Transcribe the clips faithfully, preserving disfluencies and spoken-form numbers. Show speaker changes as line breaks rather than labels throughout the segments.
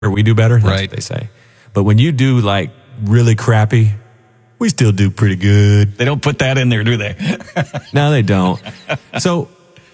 we do better. That's
Right.
what they say. But when you do like really crappy, we still do pretty good.
They don't put that in there, do they?
No, they don't. So,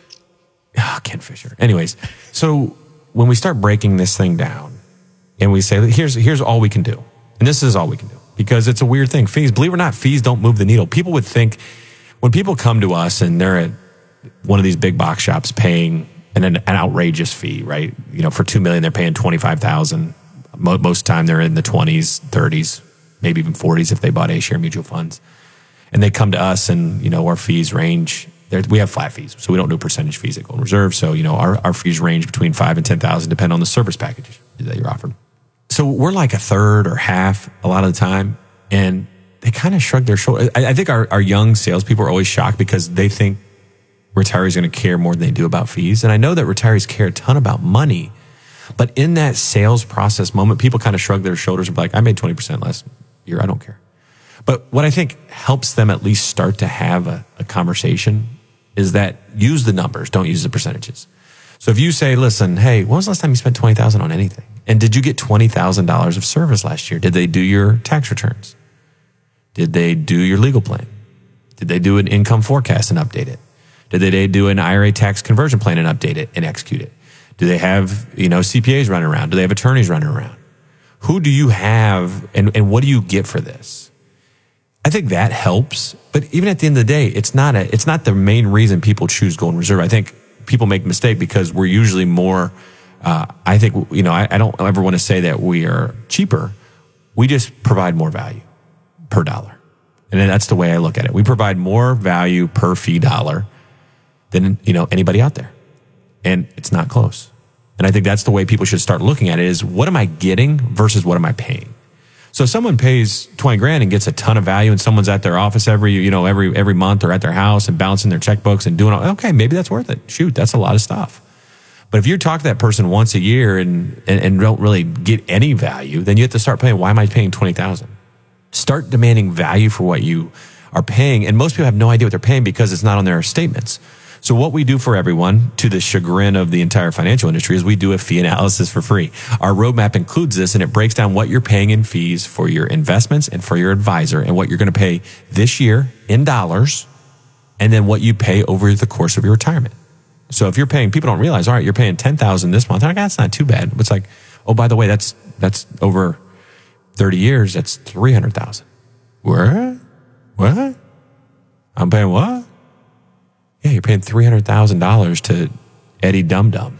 oh, Ken Fisher. Anyways, so when we start breaking this thing down and we say, here's, here's all we can do. And this is all we can do because it's a weird thing. Fees, believe it or not, fees don't move the needle. People would think when people come to us and they're at one of these big box shops paying an, an outrageous fee, right? You know, for two million dollars, they're paying twenty-five thousand dollars. Most of the time they're in the twenties, thirties, maybe even forties if they bought A-share mutual funds. And they come to us and, you know, our fees range. We have flat fees, so we don't do percentage fees at Golden Reserve. So, you know, our, our fees range between five and ten thousand, depending on the service package that you're offered. So we're like a third or half a lot of the time, and they kind of shrug their shoulders. I, I think our, our young salespeople are always shocked because they think retirees are going to care more than they do about fees. And I know that retirees care a ton about money, but in that sales process moment, people kind of shrug their shoulders and be like, I made twenty percent last year. I don't care. But what I think helps them at least start to have a, a conversation is that use the numbers, don't use the percentages. So if you say, listen, hey, when was the last time you spent twenty thousand dollars on anything? And did you get twenty thousand dollars of service last year? Did they do your tax returns? Did they do your legal plan? Did they do an income forecast and update it? Did they do an I R A tax conversion plan and update it and execute it? Do they have, you know, C P As running around? Do they have attorneys running around? Who do you have and, and what do you get for this? I think that helps. But even at the end of the day, it's not a, it's not the main reason people choose Golden Reserve. I think people make a mistake because we're usually more, uh, I think, you know, I, I don't ever want to say that we are cheaper. We just provide more value per dollar. And then that's the way I look at it. We provide more value per fee dollar than, you know, anybody out there. And it's not close. And I think that's the way people should start looking at it is what am I getting versus what am I paying? So if someone pays twenty grand and gets a ton of value and someone's at their office every, you know, every, every month or at their house and balancing their checkbooks and doing all, okay, maybe that's worth it. Shoot, that's a lot of stuff. But if you talk to that person once a year and, and, and don't really get any value, then you have to start paying, why am I paying twenty thousand? Start demanding value for what you are paying. And most people have no idea what they're paying because it's not on their statements. So what we do for everyone, to the chagrin of the entire financial industry, is we do a fee analysis for free. Our roadmap includes this, and it breaks down what you're paying in fees for your investments and for your advisor and what you're going to pay this year in dollars and then what you pay over the course of your retirement. So if you're paying, people don't realize, all right, you're paying ten thousand dollars this month. Like, that's not too bad. It's like, oh, by the way, that's that's over thirty years. That's three hundred thousand dollars. What? What? I'm paying what? Yeah, you're paying three hundred thousand dollars to Eddie Dum Dum.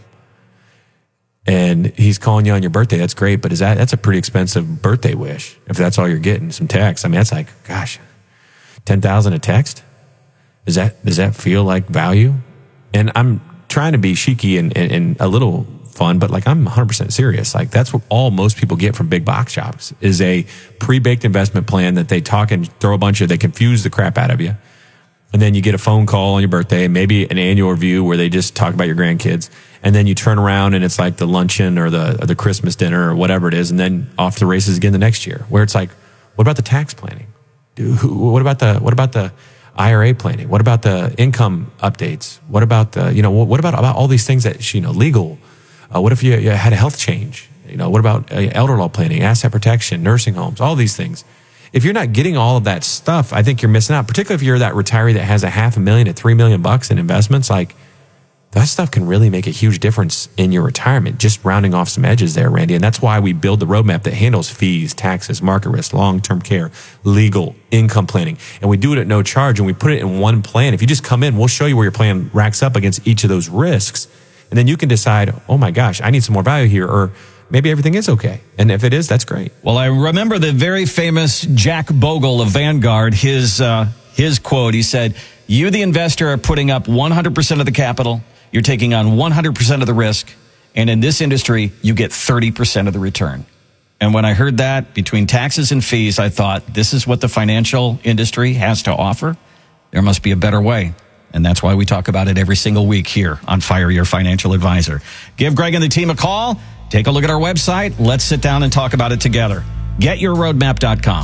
And he's calling you on your birthday. That's great, but is that that's a pretty expensive birthday wish if that's all you're getting, some text. I mean, that's like, gosh, ten thousand dollars a text? Does that does that feel like value? And I'm trying to be cheeky and, and, and a little fun, but like I'm one hundred percent serious. Like that's what all most people get from big box shops is a pre-baked investment plan that they talk and throw a bunch of, they confuse the crap out of you. And then you get a phone call on your birthday, maybe an annual review where they just talk about your grandkids. And then you turn around and it's like the luncheon or the or the Christmas dinner or whatever it is. And then off to the races again the next year where it's like, what about the tax planning? Dude, who, what about the, what about the I R A planning? What about the income updates? What about the, you know, what, what about, about all these things that, you know, legal? Uh, what if you, you had a health change? You know, what about uh, elder law planning, asset protection, nursing homes, all these things? If you're not getting all of that stuff, I think you're missing out, particularly if you're that retiree that has a half a million to three million bucks in investments. Like that stuff can really make a huge difference in your retirement, just rounding off some edges there, Randy. And that's why we build the roadmap that handles fees, taxes, market risk, long-term care, legal, income planning. And we do it at no charge and we put it in one plan. If you just come in, we'll show you where your plan racks up against each of those risks. And then you can decide, oh my gosh, I need some more value here, or maybe everything is okay. And if it is, that's great.
Well, I remember the very famous Jack Bogle of Vanguard, his uh, his quote. He said, you, the investor, are putting up one hundred percent of the capital. You're taking on one hundred percent of the risk. And in this industry, you get thirty percent of the return. And when I heard that, between taxes and fees, I thought, this is what the financial industry has to offer. There must be a better way. And that's why we talk about it every single week here on Fire Your Financial Advisor. Give Greg and the team a call. Take a look at our website. Let's sit down and talk about it together. get your roadmap dot com.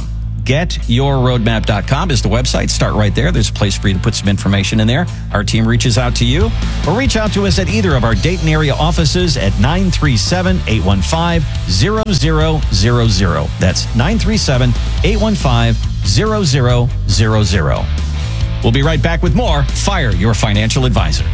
get your roadmap dot com is the website. Start right there. There's a place for you to put some information in there. Our team reaches out to you, or reach out to us at either of our Dayton area offices at nine three seven, eight one five, zero zero zero zero. That's nine three seven, eight one five, zero zero zero zero. We'll be right back with more Fire Your Financial Advisor.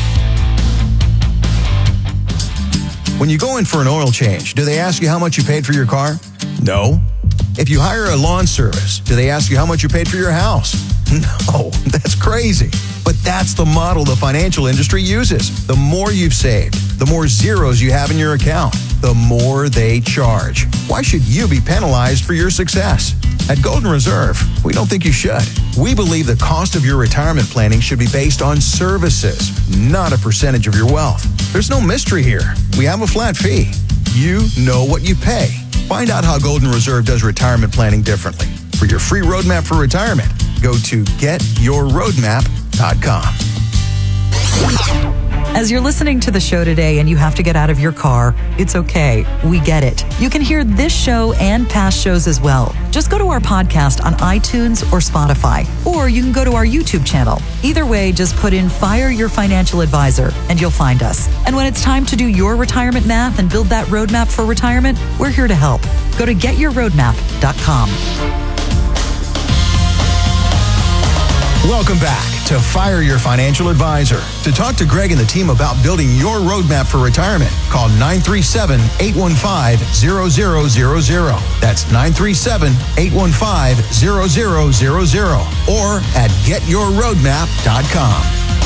When you go in for an oil change, do they ask you how much you paid for your car? No. If you hire a lawn service, do they ask you how much you paid for your house? No, that's crazy. But that's the model the financial industry uses. The more you've saved, the more zeros you have in your account, the more they charge. Why should you be penalized for your success? At Golden Reserve, we don't think you should. We believe the cost of your retirement planning should be based on services, not a percentage of your wealth. There's no mystery here. We have a flat fee. You know what you pay. Find out how Golden Reserve does retirement planning differently. For your free roadmap for retirement, go to get your roadmap dot com.
As you're listening to the show today and you have to get out of your car, it's okay. We get it. You can hear this show and past shows as well. Just go to our podcast on iTunes or Spotify, or you can go to our YouTube channel. Either way, just put in Fire Your Financial Advisor and you'll find us. And when it's time to do your retirement math and build that roadmap for retirement, we're here to help. Go to get your roadmap dot com.
Welcome back to Fire Your Financial Advisor. To talk to Greg and the team about building your roadmap for retirement, call nine three seven, eight one five, zero zero zero zero. That's nine three seven, eight one five, zero zero zero zero or at get your roadmap dot com.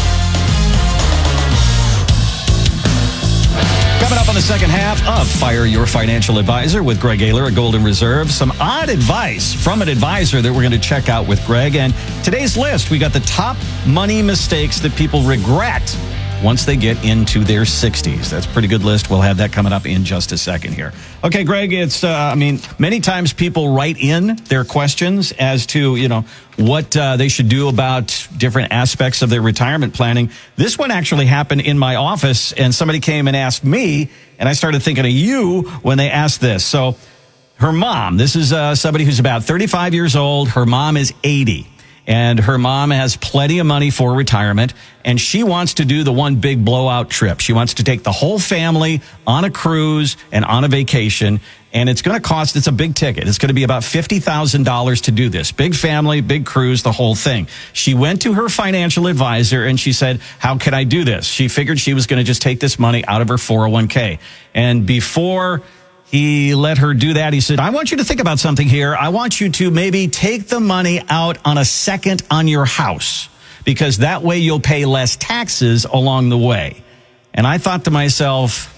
Coming up on the second half of Fire Your Financial Advisor with Greg Ayler at Golden Reserve. Some odd advice from an advisor that we're going to check out with Greg. And today's list, we got the top money mistakes that people regret once they get into their sixties. That's a pretty good list. We'll have that coming up in just a second here. Okay, Greg, it's, uh, I mean, many times people write in their questions as to, you know, what uh, they should do about different aspects of their retirement planning. This one actually happened in my office, and somebody came and asked me, and I started thinking of you when they asked this. So her mom, this is uh, somebody who's about thirty-five years old. Her mom is eighty. And her mom has plenty of money for retirement, and she wants to do the one big blowout trip. She wants to take the whole family on a cruise and on a vacation, and it's going to cost, it's a big ticket. It's going to be about fifty thousand dollars to do this. Big family, big cruise, the whole thing. She went to her financial advisor, and she said, how can I do this? She figured she was going to just take this money out of her four oh one k. And before he let her do that, he said, I want you to think about something here. I want you to maybe take the money out on a second on your house, because that way you'll pay less taxes along the way. And I thought to myself,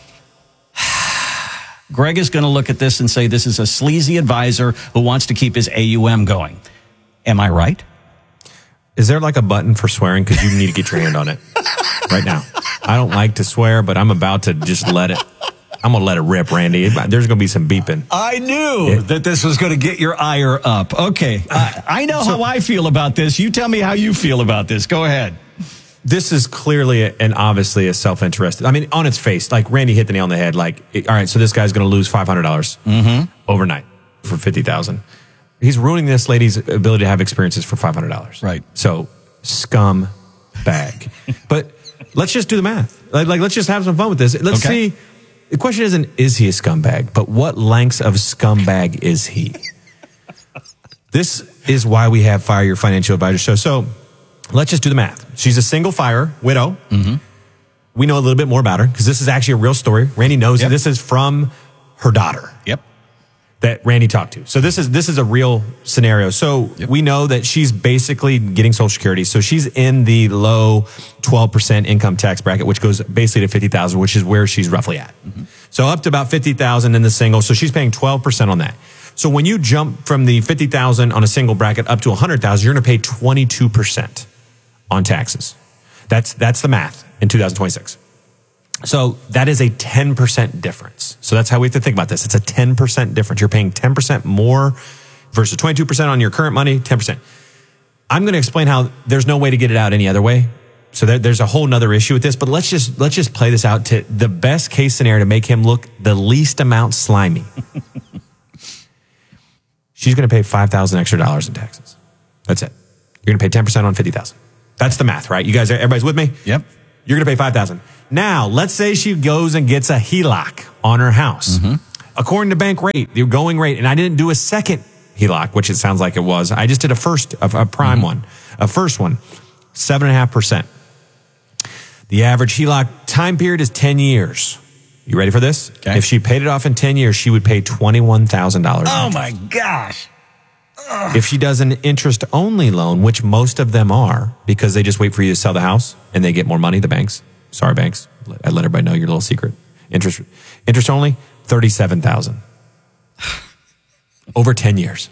Greg is going to look at this and say, this is a sleazy advisor who wants to keep his A U M going. Am I right?
Is there like a button for swearing? Because you need to get your hand on it right now. I don't like to swear, but I'm about to just let it. I'm going to let it rip, Randy. There's going to be some beeping.
I knew
Yeah.
that this was going to get your ire up. Okay. I, I know
So-
how I feel about this. You tell me how you feel about this. Go ahead.
This is clearly a, and obviously a self-interested. I mean, on its face, like Randy hit the nail on the head. Like, it- all right, so this guy's going to lose five hundred dollars overnight for fifty thousand dollars. He's ruining this lady's ability to have experiences for five hundred dollars.
Right.
So, scum bag. But let's just do the math. Like, like, let's just have some fun with this. Let's
Okay.
see. The question isn't, is he a scumbag? But what lengths of scumbag is he? This is why we have Fire Your Financial Advisor show. So let's just do the math. She's a single fire widow. Mm-hmm. We know a little bit more about her because this is actually a real story. Randy knows
Yep.
that this is from her daughter
Yep.
that Randy talked to. So this is this is a real scenario. So
Yep.
we know that she's basically getting Social Security. So she's in the low twelve percent income tax bracket, which goes basically to fifty thousand, which is where she's roughly at. Mm-hmm. So up to about fifty thousand in the single. So she's paying twelve percent on that. So when you jump from the fifty thousand on a single bracket up to one hundred thousand, you're going to pay twenty-two percent on taxes. That's that's the math in two thousand twenty-six. So that is a ten percent difference. So that's how we have to think about this. It's a ten percent difference. You're paying ten percent more versus twenty-two percent on your current money, ten percent. I'm going to explain how there's no way to get it out any other way. So there, there's a whole nother issue with this, but let's just, let's just play this out to the best case scenario to make him look the least amount slimy. she's going to pay five thousand extra dollars in taxes. That's it. You're going to pay ten percent on fifty thousand. That's the math, right? You guys, everybody's with me?
Yep.
You're going to pay five thousand. Now, let's say she goes and gets a H E L O C on her house. Mm-hmm. According to bank rate, the going rate, and I didn't do a second H E L O C, which it sounds like it was. I just did a first, a, a prime mm-hmm. one, a first one, seven and a half percent. The average H E L O C time period is ten years. You ready for this?
Okay.
If she paid it off in ten years, she would pay twenty-one thousand dollars.
Oh my gosh.
Ugh. If she does an interest-only loan, which most of them are, because they just wait for you to sell the house and they get more money, the banks. Sorry, banks. I let everybody know your little secret. Interest, interest only, thirty-seven thousand dollars. Over ten years.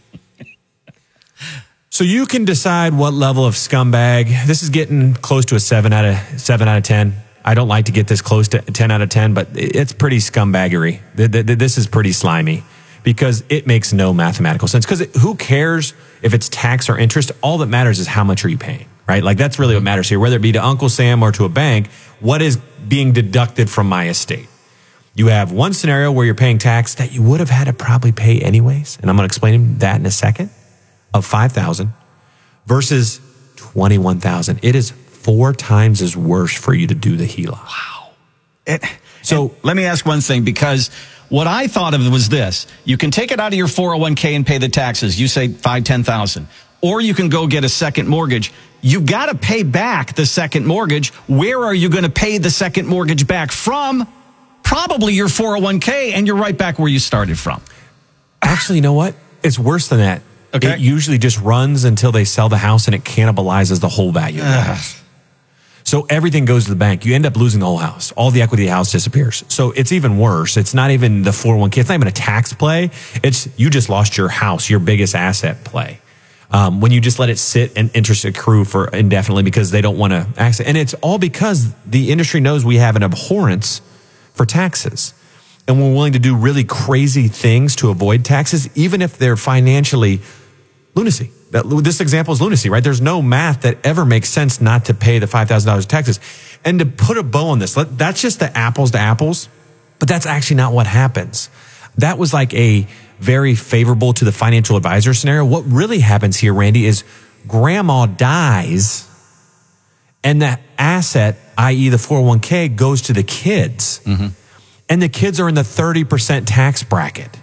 So you can decide what level of scumbag. This is getting close to a seven out of seven out of ten. I don't like to get this close to ten out of ten, but it's pretty scumbaggery. This is pretty slimy because it makes no mathematical sense. Because who cares if it's tax or interest? All that matters is how much are you paying, right? Like that's really what matters here. Whether it be to Uncle Sam or to a bank, what is being deducted from my estate? You have one scenario where you're paying tax that you would have had to probably pay anyways, and I'm going to explain that in a second, of five thousand dollars versus twenty-one thousand dollars. It is four times as worse for you to do the H E L O C.
Wow. It, so let me ask one thing, because what I thought of was this. You can take it out of your four oh one k and pay the taxes. You say five, ten thousand. Or you can go get a second mortgage. You got to pay back the second mortgage. Where are you going to pay the second mortgage back from? Probably your four oh one k, and you're right back where you started from.
Actually, you know what? It's worse than that.
Okay.
It usually just runs until they sell the house and it cannibalizes the whole value of the house. So everything goes to the bank. You end up losing the whole house. All the equity of the house disappears. So it's even worse. It's not even the four oh one k. It's not even a tax play. It's you just lost your house, your biggest asset play. Um, when you just let it sit and interest accrue for indefinitely because they don't want to access. And it's all because the industry knows we have an abhorrence for taxes. And we're willing to do really crazy things to avoid taxes, even if they're financially lunacy. That, this example is lunacy, right? There's no math that ever makes sense not to pay the five thousand dollars taxes. And to put a bow on this, let, that's just the apples to apples, but that's actually not what happens. That was like a very favorable to the financial advisor scenario. What really happens here, Randy, is grandma dies and the asset, that is the four oh one k, goes to the kids. Mm-hmm. And the kids are in the thirty percent tax bracket.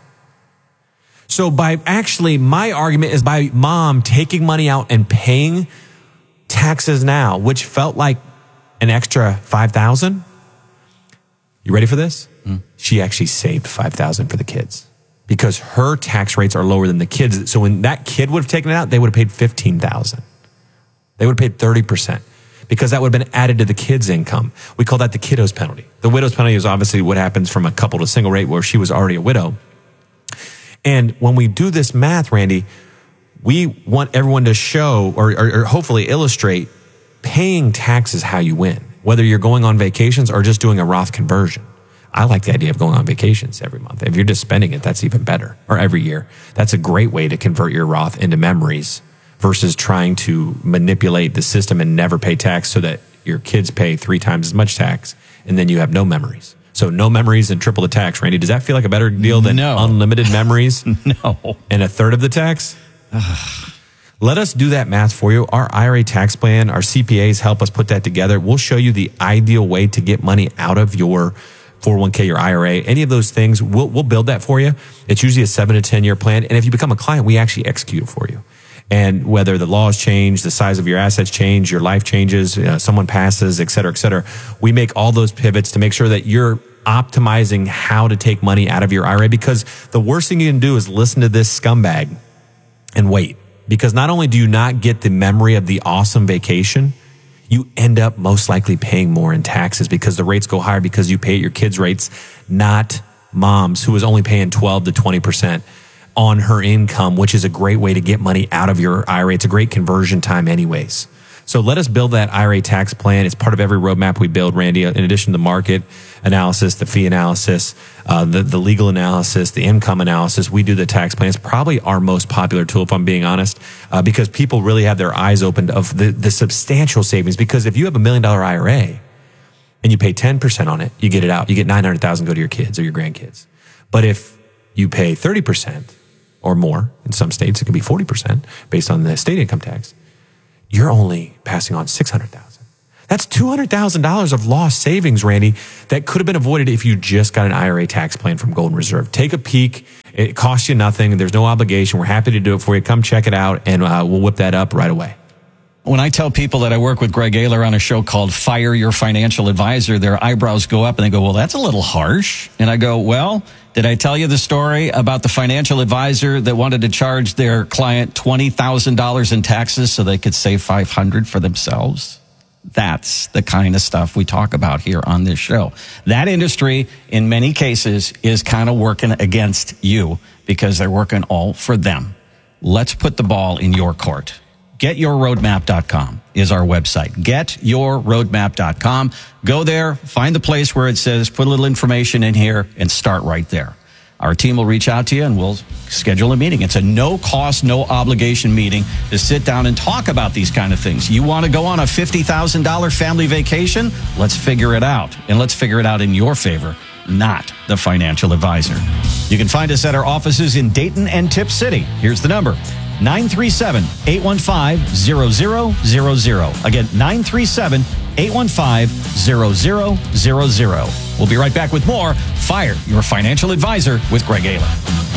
So by actually, my argument is by mom taking money out and paying taxes now, which felt like an extra five thousand dollars. You ready for this? Mm. She actually saved five thousand dollars for the kids because her tax rates are lower than the kids. So when that kid would have taken it out, they would have paid fifteen thousand dollars. They would have paid thirty percent because that would have been added to the kids' income. We call that the kiddo's penalty. The widow's penalty is obviously what happens from a couple to single rate where she was already a widow. And when we do this math, Randy, we want everyone to show or, or, or hopefully illustrate paying taxes how you win, whether you're going on vacations or just doing a Roth conversion. I like the idea of going on vacations every month. If you're just spending it, that's even better. Or every year. That's a great way to convert your Roth into memories versus trying to manipulate the system and never pay tax so that your kids pay three times as much tax and then you have no memories. So no memories and triple the tax, Randy. Does that feel like a better deal than
no.
unlimited memories?
No.
And a third of the tax? Let us do that math for you. Our I R A tax plan, our C P As help us put that together. We'll show you the ideal way to get money out of your four oh one k, your I R A, any of those things. We'll, we'll build that for you. It's usually a seven to ten year plan. And if you become a client, we actually execute it for you. And whether the laws change, the size of your assets change, your life changes, you know, someone passes, et cetera, et cetera, we make all those pivots to make sure that you're optimizing how to take money out of your I R A, because the worst thing you can do is listen to this scumbag and wait. Because not only do you not get the memory of the awesome vacation, you end up most likely paying more in taxes because the rates go higher because you pay at your kids' rates, not mom's who is only paying twelve to twenty percent on her income, which is a great way to get money out of your I R A. It's a great conversion time anyways. So let us build that I R A tax plan. It's part of every roadmap we build, Randy, in addition to the market analysis, the fee analysis, uh, the, the legal analysis, the income analysis. We do the tax plan. It's probably our most popular tool, if I'm being honest, uh, because people really have their eyes opened of the, the substantial savings. Because if you have a million dollar I R A and you pay ten percent on it, you get it out. You get nine hundred thousand go to your kids or your grandkids. But if you pay thirty percent, or more. In some states, it can be forty percent based on the state income tax. You're only passing on six hundred thousand dollars. That's two hundred thousand dollars of lost savings, Randy, that could have been avoided if you just got an I R A tax plan from Golden Reserve. Take a peek. It costs you nothing. There's no obligation. We're happy to do it for you. Come check it out, and uh, we'll whip that up right away.
When I tell people that I work with Greg Ayler on a show called Fire Your Financial Advisor, their eyebrows go up and they go, well, that's a little harsh. And I go, well, did I tell you the story about the financial advisor that wanted to charge their client twenty thousand dollars in taxes so they could save five hundred dollars for themselves? That's the kind of stuff we talk about here on this show. That industry, in many cases, is kind of working against you because they're working all for them. Let's put the ball in your court. get your roadmap dot com is our website. get your roadmap dot com. Go there, find the place where it says, put a little information in here, and start right there. Our team will reach out to you and we'll schedule a meeting. It's a no cost, no obligation meeting to sit down and talk about these kind of things. You want to go on a fifty thousand dollars family vacation? Let's figure it out. And let's figure it out in your favor, not the financial advisor. You can find us at our offices in Dayton and Tip City. Here's the number. nine three seven, eight one five, zero zero zero zero. Again, nine three seven, eight one five, zero zero zero zero. We'll be right back with more Fire Your Financial Advisor with Greg Ayler.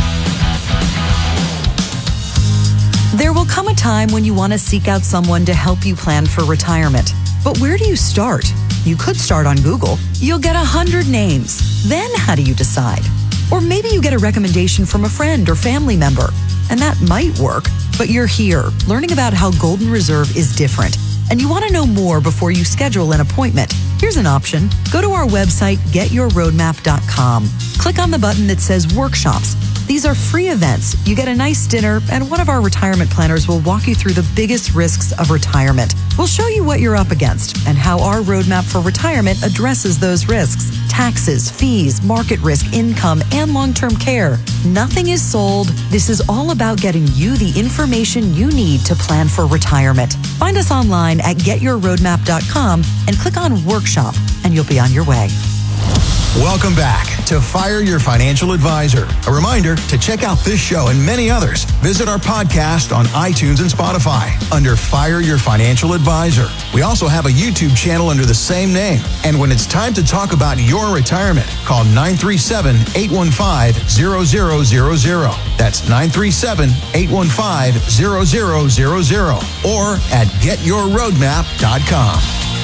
There will come a time when you want to seek out someone to help you plan for retirement. But where do you start? You could start on Google. You'll get a hundred names. Then how do you decide? Or maybe you get a recommendation from a friend or family member. And that might work, but you're here learning about how Golden Reserve is different. And you want to know more before you schedule an appointment. Here's an option. Go to our website, get your roadmap dot com. Click on the button that says workshops. These are free events. You get a nice dinner, and one of our retirement planners will walk you through the biggest risks of retirement. We'll show you what you're up against and how our roadmap for retirement addresses those risks. Taxes, fees, market risk, income, and long-term care. Nothing is sold. This is all about getting you the information you need to plan for retirement. Find us online at get your roadmap dot com and click on Workshop, and you'll be on your way.
Welcome back to Fire Your Financial Advisor. A reminder to check out this show and many others. Visit our podcast on iTunes and Spotify under Fire Your Financial Advisor. We also have a YouTube channel under the same name. And when it's time to talk about your retirement, call nine three seven, eight one five, zero zero zero zero. That's nine three seven, eight one five, zero zero zero zero or at get your roadmap dot com.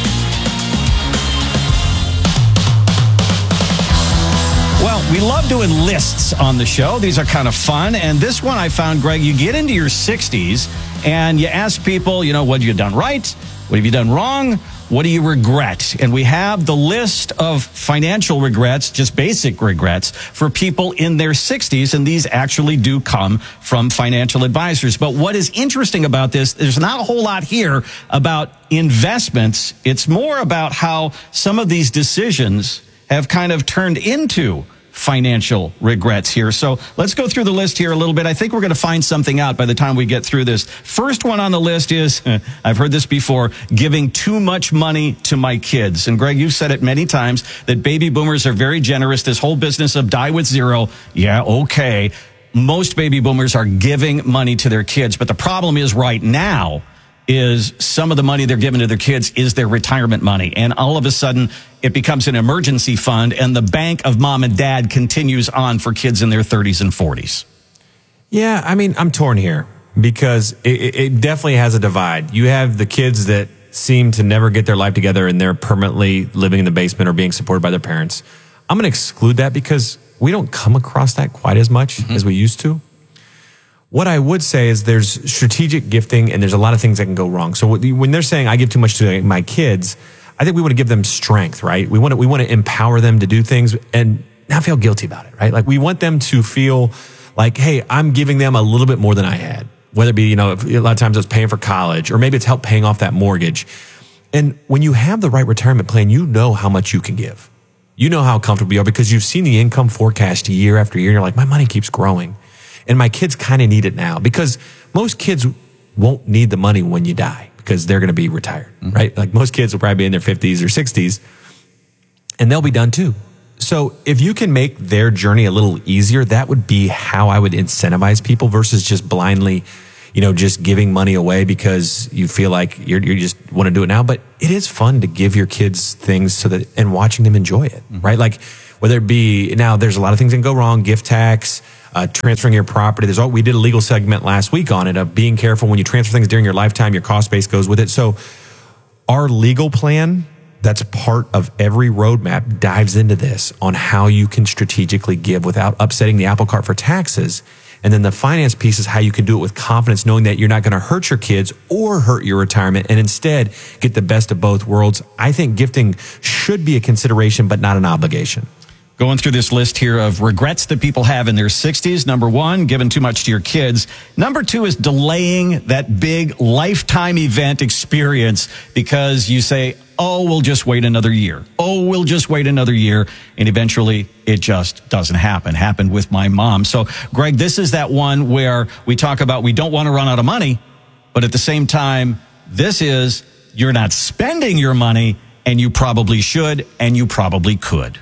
Well, we love doing lists on the show. These are kind of fun. And this one I found, Greg, you get into your sixties and you ask people, you know, what have you done right? What have you done wrong? What do you regret? And we have the list of financial regrets, just basic regrets for people in their sixties. And these actually do come from financial advisors. But what is interesting about this, there's not a whole lot here about investments. It's more about how some of these decisions have kind of turned into financial regrets here. So let's go through the list here a little bit. I think we're going to find something out by the time we get through this. First one on the list is, I've heard this before, giving too much money to my kids. And Greg, you've said it many times that baby boomers are very generous. This whole business of die with zero. Yeah, okay. Most baby boomers are giving money to their kids. But the problem is right now is some of the money they're giving to their kids is their retirement money. And all of a sudden, it becomes an emergency fund, and the bank of mom and dad continues on for kids in their thirties and forties.
Yeah, I mean, I'm torn here because it, it definitely has a divide. You have the kids that seem to never get their life together, and they're permanently living in the basement or being supported by their parents. I'm going to exclude that because we don't come across that quite as much mm-hmm. as we used to. What I would say is there's strategic gifting and there's a lot of things that can go wrong. So when they're saying I give too much to my kids, I think we want to give them strength, right? We want to, we want to empower them to do things and not feel guilty about it, right? Like we want them to feel like, hey, I'm giving them a little bit more than I had, whether it be, you know, a lot of times it's paying for college or maybe it's help paying off that mortgage. And when you have the right retirement plan, you know how much you can give. You know how comfortable you are because you've seen the income forecast year after year. And you're like, my money keeps growing. And my kids kind of need it now because most kids won't need the money when you die because they're going to be retired, mm-hmm. right? Like most kids will probably be in their fifties or sixties and they'll be done too. So if you can make their journey a little easier, that would be how I would incentivize people versus just blindly, you know, just giving money away because you feel like you're, you just want to do it now. But it is fun to give your kids things so that, and watching them enjoy it, mm-hmm. right? Like whether it be, now there's a lot of things that can go wrong, gift tax, uh, transferring your property. There's all, we did a legal segment last week on it of being careful when you transfer things during your lifetime, your cost base goes with it. So our legal plan, that's part of every roadmap, dives into this on how you can strategically give without upsetting the apple cart for taxes. And then the finance piece is how you can do it with confidence, knowing that you're not going to hurt your kids or hurt your retirement and instead get the best of both worlds. I think gifting should be a consideration, but not an obligation.
Going through this list here of regrets that people have in their sixties. Number one, giving too much to your kids. Number two is delaying that big lifetime event experience because you say, oh, we'll just wait another year. Oh, we'll just wait another year. And eventually it just doesn't happen. Happened with my mom. So, Greg, this is that one where we talk about we don't want to run out of money, but at the same time, this is you're not spending your money and you probably should and you probably could.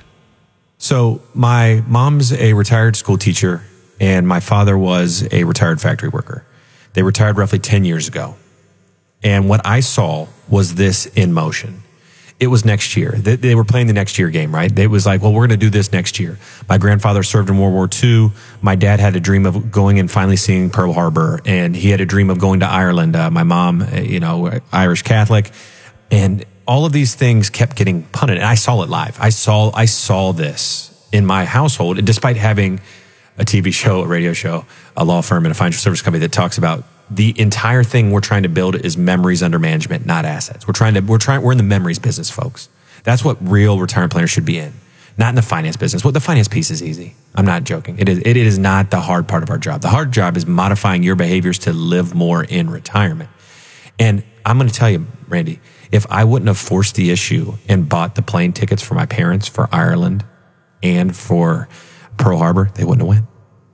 So my mom's a retired school teacher and my father was a retired factory worker. They retired roughly ten years ago. And what I saw was this in motion. It was next year. They, they were playing the next year game, right? It was like, well, we're going to do this next year. My grandfather served in World War Two. My dad had a dream of going and finally seeing Pearl Harbor. And he had a dream of going to Ireland. Uh, my mom, you know, Irish Catholic. And all of these things kept getting punted. And I saw it live. I saw, I saw this in my household. And despite having a T V show, a radio show, a law firm, and a financial service company that talks about the entire thing we're trying to build is memories under management, not assets. We're trying to, we're trying, we're in the memories business, folks. That's what real retirement planners should be in, not in the finance business. Well, the finance piece is easy. I'm not joking. It is, it is not the hard part of our job. The hard job is modifying your behaviors to live more in retirement. And I'm going to tell you, Randy, if I wouldn't have forced the issue and bought the plane tickets for my parents for Ireland and for Pearl Harbor, they wouldn't have went.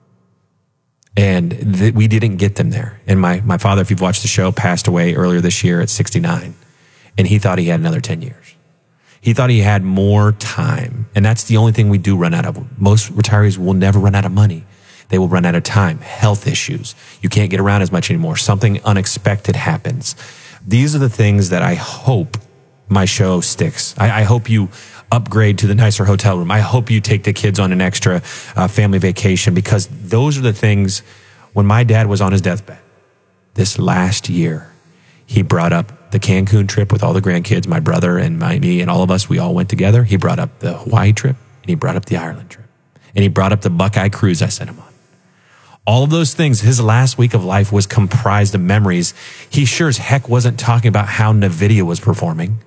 And th- we didn't get them there. And my, my father, if you've watched the show, passed away earlier this year at sixty-nine. And he thought he had another ten years. He thought he had more time. And that's the only thing we do run out of. Most retirees will never run out of money. They will run out of time. Health issues. You can't get around as much anymore. Something unexpected happens. These are the things that I hope my show sticks. I, I hope you upgrade to the nicer hotel room. I hope you take the kids on an extra uh, family vacation, because those are the things. When my dad was on his deathbed this last year, he brought up the Cancun trip with all the grandkids, my brother and my, me and all of us. We all went together. He brought up the Hawaii trip and he brought up the Ireland trip and he brought up the Buckeye cruise I sent him on. All of those things, his last week of life was comprised of memories. He sure as heck wasn't talking about how NVIDIA was performing.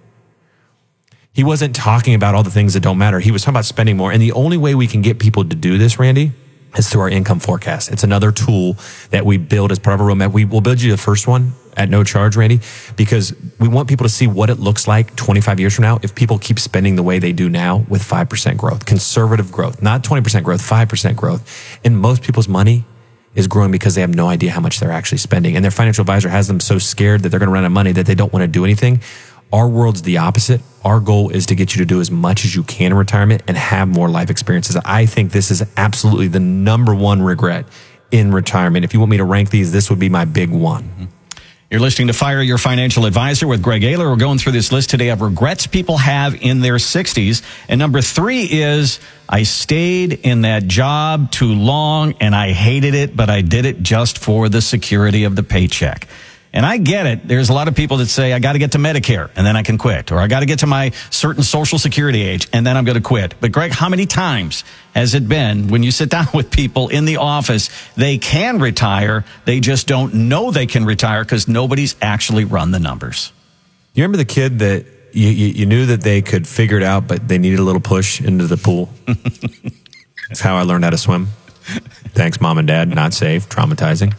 He wasn't talking about all the things that don't matter. He was talking about spending more. And the only way we can get people to do this, Randy, is through our income forecast. It's another tool that we build as part of our roadmap. We will build you the first one at no charge, Randy, because we want people to see what it looks like twenty-five years from now if people keep spending the way they do now with five percent growth, conservative growth, not twenty percent growth, five percent growth. And most people's money is growing because they have no idea how much they're actually spending. And their financial advisor has them so scared that they're going to run out of money that they don't want to do anything. Our world's the opposite. Our goal is to get you to do as much as you can in retirement and have more life experiences. I think this is absolutely the number one regret in retirement. If you want me to rank these, this would be my big one. Mm-hmm.
You're listening to Fire Your Financial Advisor with Greg Ayler. We're going through this list today of regrets people have in their sixties. And number three is, I stayed in that job too long and I hated it, but I did it just for the security of the paycheck. And I get it. There's a lot of people that say, I got to get to Medicare and then I can quit. Or I got to get to my certain Social Security age and then I'm going to quit. But Greg, how many times has it been when you sit down with people in the office, they can retire, they just don't know they can retire because nobody's actually run the numbers?
You remember the kid that you, you, you knew that they could figure it out, but they needed a little push into the pool? That's how I learned how to swim. Thanks, mom and dad. Not safe, traumatizing.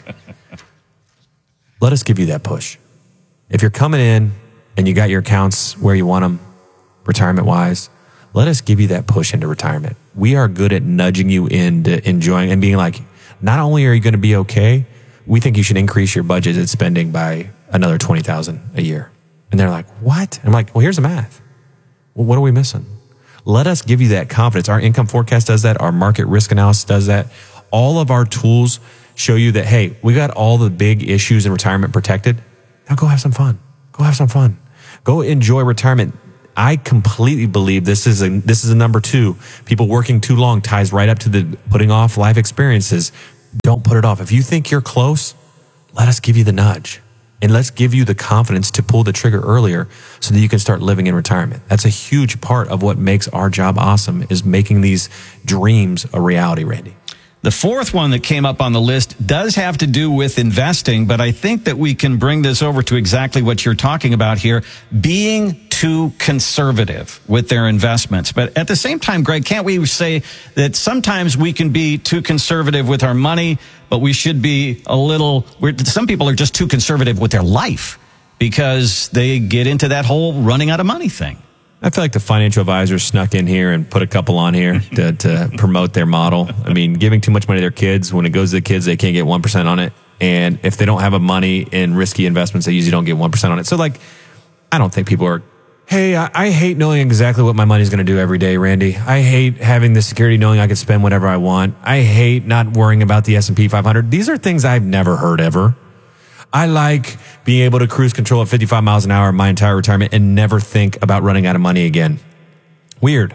Let us give you that push. If you're coming in and you got your accounts where you want them, retirement-wise, let us give you that push into retirement. We are good at nudging you into enjoying and being like, not only are you going to be okay, we think you should increase your budget at spending by another twenty thousand dollars a year. And they're like, what? I'm like, well, here's the math. Well, what are we missing? Let us give you that confidence. Our income forecast does that. Our market risk analysis does that. All of our tools show you that, hey, we got all the big issues in retirement protected. Now go have some fun. Go have some fun. Go enjoy retirement. I completely believe this is a, this is a number two. People working too long ties right up to the putting off life experiences. Don't put it off. If you think you're close, let us give you the nudge. And let's give you the confidence to pull the trigger earlier so that you can start living in retirement. That's a huge part of what makes our job awesome, is making these dreams a reality, Randy.
The fourth one that came up on the list does have to do with investing, but I think that we can bring this over to exactly what you're talking about here, being too conservative with their investments. But at the same time, Greg, can't we say that sometimes we can be too conservative with our money, but we should be a little, we're, some people are just too conservative with their life because they get into that whole running out of money thing.
I feel like the financial advisors snuck in here and put a couple on here to, to promote their model. I mean, giving too much money to their kids, when it goes to the kids, they can't get one percent on it. And if they don't have a money in risky investments, they usually don't get one percent on it. So like, I don't think people are, hey, I, I hate knowing exactly what my money's going to do every day, Randy. I hate having the security knowing I can spend whatever I want. I hate not worrying about the S and P five hundred. These are things I've never heard ever. I like being able to cruise control at fifty-five miles an hour my entire retirement and never think about running out of money again. Weird.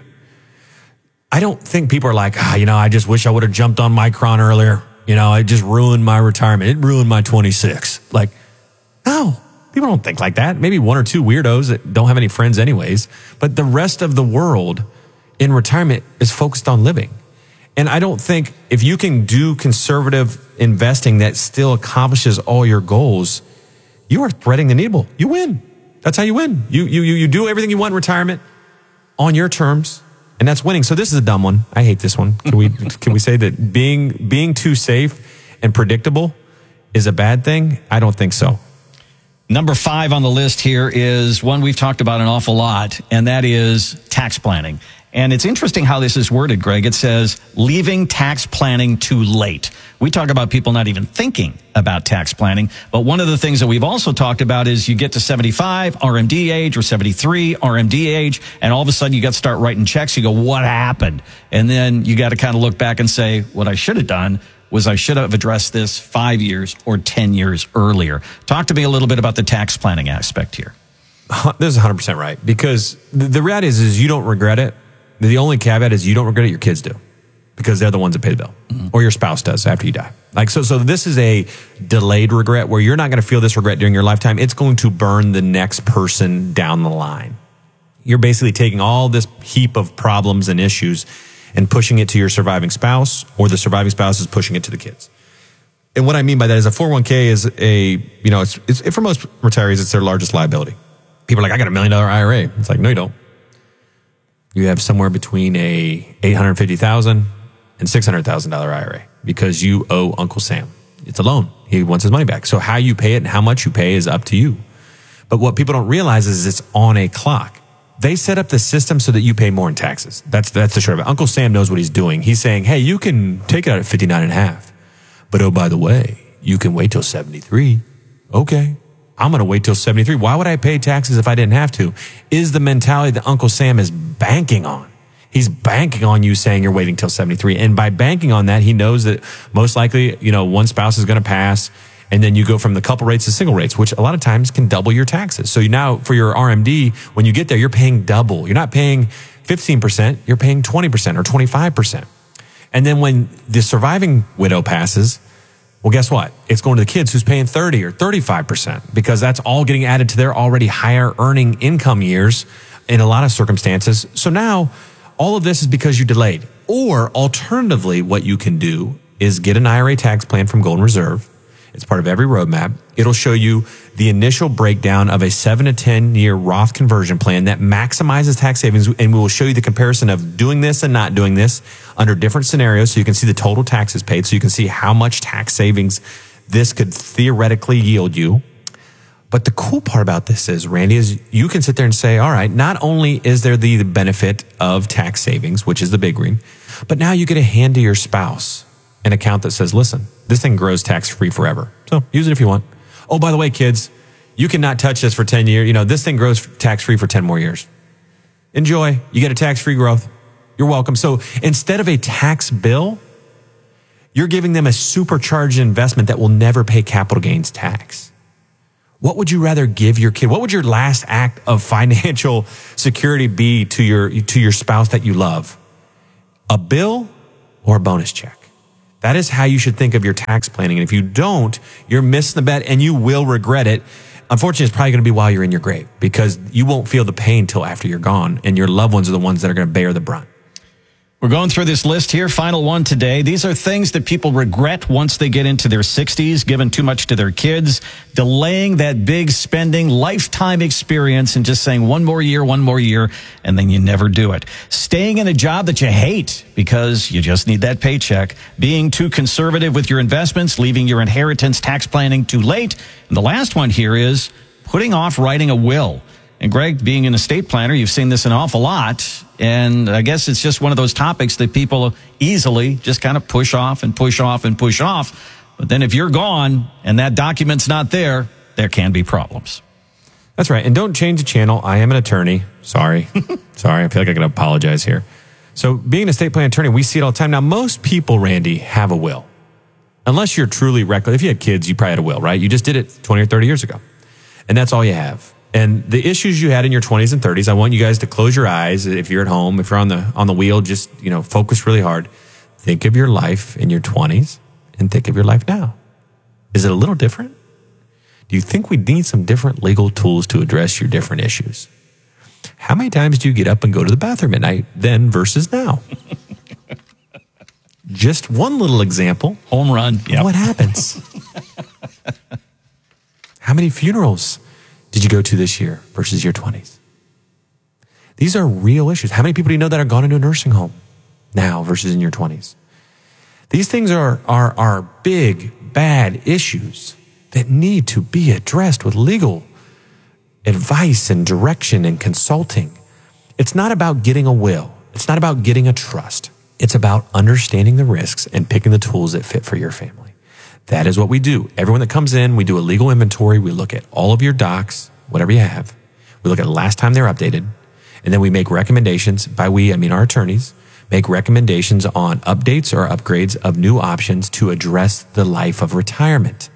I don't think people are like, ah, you know, I just wish I would have jumped on Micron earlier. You know, it just ruined my retirement. It ruined my twenty-six. Like, no, people don't think like that. Maybe one or two weirdos that don't have any friends anyways. But the rest of the world in retirement is focused on living. And I don't think if you can do conservative investing that still accomplishes all your goals, you are threading the needle. You win. That's how you win. You, you, you do everything you want in retirement on your terms, and that's winning. So this is a dumb one. I hate this one. Can we, can we say that being, being too safe and predictable is a bad thing? I don't think so.
Number five on the list here is one we've talked about an awful lot, and that is tax planning. And it's interesting how this is worded, Greg. It says, leaving tax planning too late. We talk about people not even thinking about tax planning. But one of the things that we've also talked about is you get to seventy-five, R M D age, or seventy-three, R M D age, and all of a sudden you got to start writing checks. You go, what happened? And then you got to kind of look back and say, what I should have done was I should have addressed this five years or ten years earlier. Talk to me a little bit about the tax planning aspect here.
This is one hundred percent right. Because the reality is, is you don't regret it. The only caveat is you don't regret it, your kids do, because they're the ones that pay the bill, mm-hmm. or your spouse does after you die. Like, so, so this is a delayed regret where you're not going to feel this regret during your lifetime. It's going to burn the next person down the line. You're basically taking all this heap of problems and issues and pushing it to your surviving spouse, or the surviving spouse is pushing it to the kids. And what I mean by that is a four oh one k is a, you know, it's, it's for most retirees, it's their largest liability. People are like, I got a million dollar I R A. It's like, no, you don't. You have somewhere between a eight hundred fifty thousand dollars and six hundred thousand dollars I R A because you owe Uncle Sam. It's a loan. He wants his money back. So how you pay it and how much you pay is up to you. But what people don't realize is it's on a clock. They set up the system so that you pay more in taxes. That's that's the short of it. Uncle Sam knows what he's doing. He's saying, hey, you can take it out at fifty-nine and a half. But oh, by the way, you can wait till seventy-three. Okay. I'm going to wait till seventy-three. Why would I pay taxes if I didn't have to? Is the mentality that Uncle Sam is banking on. He's banking on you saying you're waiting till seventy-three. And by banking on that, he knows that most likely, you know, one spouse is going to pass. And then you go from the couple rates to single rates, which a lot of times can double your taxes. So you now, for your R M D, when you get there, you're paying double. You're not paying fifteen percent, you're paying twenty percent or twenty-five percent. And then when the surviving widow passes, well, guess what? It's going to the kids who's paying thirty or thirty-five percent because that's all getting added to their already higher earning income years in a lot of circumstances. So now all of this is because you delayed. Or alternatively, what you can do is get an I R A tax plan from Golden Reserve. It's part of every roadmap. It'll show you the initial breakdown of a seven to ten year Roth conversion plan that maximizes tax savings. And we will show you the comparison of doing this and not doing this under different scenarios. So you can see the total taxes paid. So you can see how much tax savings this could theoretically yield you. But the cool part about this is, Randy, is you can sit there and say, all right, not only is there the benefit of tax savings, which is the big green, but now you get to hand to your spouse an account that says, listen, this thing grows tax-free forever. So use it if you want. Oh, by the way, kids, you cannot touch this for ten years. You know, this thing grows tax-free for ten more years. Enjoy. You get a tax-free growth. You're welcome. So instead of a tax bill, you're giving them a supercharged investment that will never pay capital gains tax. What would you rather give your kid? What would your last act of financial security be to your, to your spouse that you love? A bill or a bonus check? That is how you should think of your tax planning. And if you don't, you're missing the bet and you will regret it. Unfortunately, it's probably going to be while you're in your grave because you won't feel the pain till after you're gone. And your loved ones are the ones that are going to bear the brunt.
We're going through this list here. Final one today. These are things that people regret once they get into their sixties, giving too much to their kids, delaying that big spending, lifetime experience, and just saying one more year, one more year, and then you never do it. Staying in a job that you hate because you just need that paycheck. Being too conservative with your investments, leaving your inheritance tax planning too late. And the last one here is putting off writing a will. And Greg, being an estate planner, you've seen this an awful lot. And I guess it's just one of those topics that people easily just kind of push off and push off and push off. But then if you're gone and that document's not there, there can be problems.
That's right. And don't change the channel. I am an attorney. Sorry. Sorry. I feel like I got to apologize here. So being an estate plan attorney, we see it all the time. Now, most people, Randy, have a will. Unless you're truly reckless. If you had kids, you probably had a will, right? You just did it twenty or thirty years ago. And that's all you have. And the issues you had in your twenties and thirties, I want you guys to close your eyes. If you're at home, if you're on the on the wheel, just, you know, focus really hard. Think of your life in your twenties and think of your life now. Is it a little different? Do you think we need some different legal tools to address your different issues? How many times do you get up and go to the bathroom at night then versus now? Just one little example.
Home run. Yep.
What happens? How many funerals did you go to this year versus your twenties? These are real issues. How many people do you know that are gone into a nursing home now versus in your twenties? These things are, are, are big, bad issues that need to be addressed with legal advice and direction and consulting. It's not about getting a will. It's not about getting a trust. It's about understanding the risks and picking the tools that fit for your family. That is what we do. Everyone that comes in, we do a legal inventory. We look at all of your docs, whatever you have. We look at the last time they're updated. And then we make recommendations. By we, I mean our attorneys, make recommendations on updates or upgrades of new options to address the life of retirement.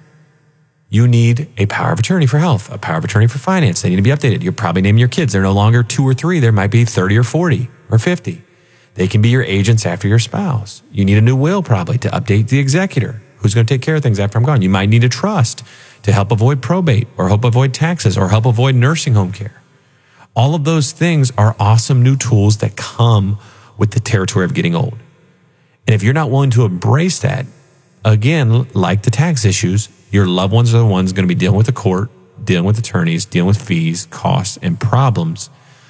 You need a power of attorney for health, a power of attorney for finance. They need to be updated. You're probably naming your kids. They're no longer two or three. There might be thirty or forty or fifty. They can be your agents after your spouse. You need a new will probably to update the executor. Who's going to take care of things after I'm gone? You might need a trust to help avoid probate or help avoid taxes or help avoid nursing home care. All of those things are awesome new tools that come with the territory of getting old. And if you're not willing to embrace that, again, like the tax issues, your loved ones are the ones going to be dealing with the court, dealing with attorneys, dealing with fees, costs, and problems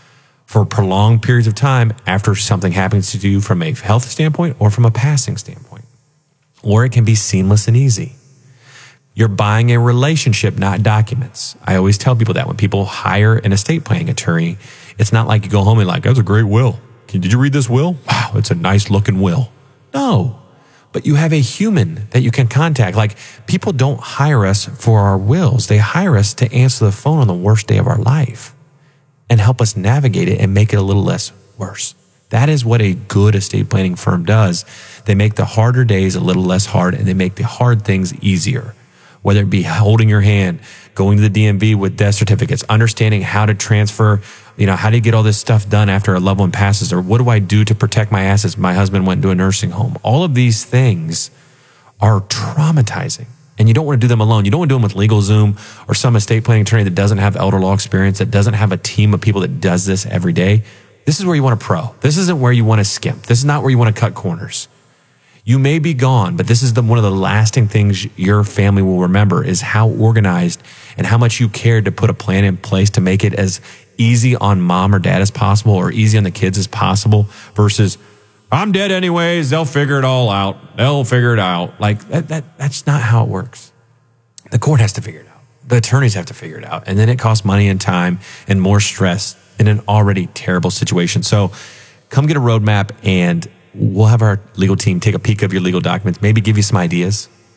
for prolonged periods of time after something happens to you from a health standpoint or from a passing standpoint. Or it can be seamless and easy. You're buying a relationship, not documents. I always tell people that when people hire an estate planning attorney, it's not like you go home and like, that's a great will. Did you read this will? Wow, it's a nice looking will. No, but you have a human that you can contact. Like, people don't hire us for our wills. They hire us to answer the phone on the worst day of our life and help us navigate it and make it a little less worse. That is what a good estate planning firm does. They make the harder days a little less hard, and they make the hard things easier. Whether it be holding your hand, going to the D M V with death certificates, understanding how to transfer, you know, how do you get all this stuff done after a loved one passes, or what do I do to protect my assets? My husband went into a nursing home. All of these things are traumatizing, and you don't want to do them alone. You don't want to do them with LegalZoom or some estate planning attorney that doesn't have elder law experience, that doesn't have a team of people that does this every day. This is where you want a pro. This isn't where you want to skimp. This is not where you want to cut corners. You may be gone, but this is the, one of the lasting things your family will remember is how organized and how much you cared to put a plan in place to make it as easy on mom or dad as possible or easy on the kids as possible versus, I'm dead anyways, they'll figure it all out. They'll figure it out. Like, that, that that's not how it works. The court has to figure it out. The attorneys have to figure it out. And then it costs money and time and more stress in an already terrible situation. So come get a roadmap, and we'll have our legal team take a peek of your legal documents, maybe give you some ideas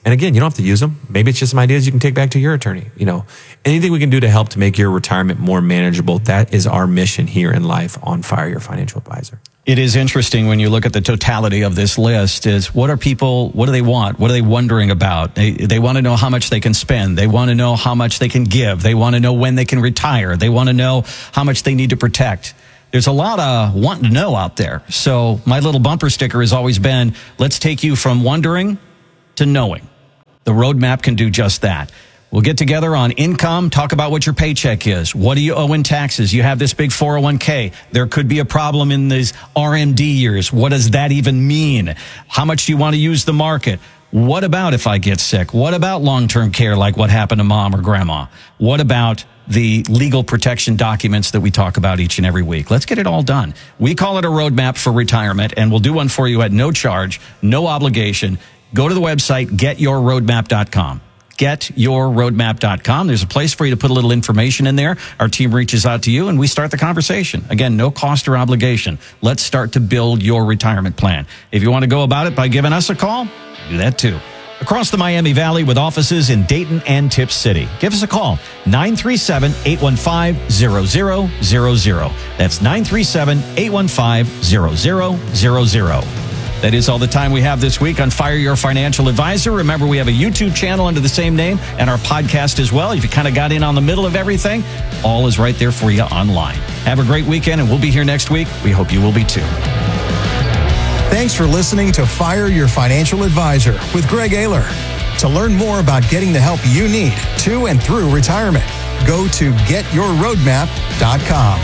And again, you don't have to use them. Maybe it's just some ideas you can take back to your attorney. You know, anything we can do to help to make your retirement more manageable. That is our mission here in life on Fire Your Financial Advisor.
It is interesting when you look at the totality of this list is what are people, what do they want? What are they wondering about? They, they want to know how much they can spend. They want to know how much they can give. They want to know when they can retire. They want to know how much they need to protect. There's a lot of wanting to know out there. So my little bumper sticker has always been, let's take you from wondering to knowing. The roadmap can do just that. We'll get together on income, talk about what your paycheck is. What do you owe in taxes? You have this big four oh one k. There could be a problem in these R M D years. What does that even mean? How much do you want to use the market? What about if I get sick? What about long-term care like what happened to mom or grandma? What about the legal protection documents that we talk about each and every week? Let's get it all done. We call it a roadmap for retirement, and we'll do one for you at no charge, no obligation. Go to the website, get your roadmap dot com. get your roadmap dot com. There's a place for you to put a little information in there. Our team reaches out to you and we start the conversation. Again, no cost or obligation. Let's start to build your retirement plan. If you want to go about it by giving us a call, do that too. Across the Miami Valley with offices in Dayton and Tip City. Give us a call, nine three seven, eight one five, zero zero zero zero. That's nine three seven, eight one five, zero zero zero zero. That is all the time we have this week on Fire Your Financial Advisor. Remember, we have a YouTube channel under the same name and our podcast as well. If you kind of got in on the middle of everything, all is right there for you online. Have a great weekend, and we'll be here next week. We hope you will be too.
Thanks for listening to Fire Your Financial Advisor with Greg Ayler. To learn more about getting the help you need to and through retirement, go to get your roadmap dot com.